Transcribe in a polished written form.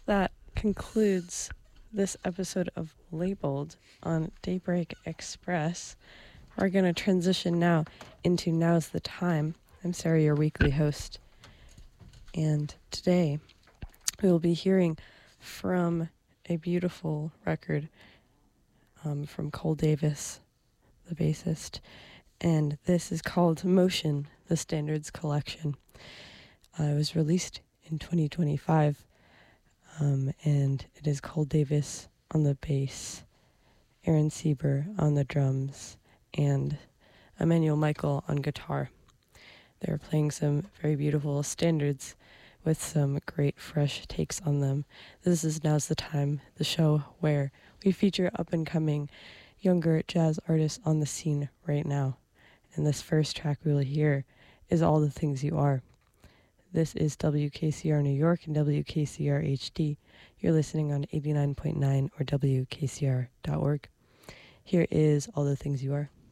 that concludes this episode of Labeled on Daybreak Express. We're going to transition now into Now's the Time. I'm Sarah, your weekly host. And today we will be hearing from a beautiful record from Cole Davis, the bassist. And this is called Motion, the Standards Collection. It was released in 2025. And it is Cole Davis on the bass, Aaron Sieber on the drums, and Emmanuel Michael on guitar. They're playing some very beautiful standards with some great fresh takes on them. This is Now's the Time, the show where we feature up-and-coming younger jazz artists on the scene right now. And this first track we'll hear is All the Things You Are. This is WKCR New York and WKCR HD. You're listening on 89.9 or WKCR.org. Here is All the Things You Are.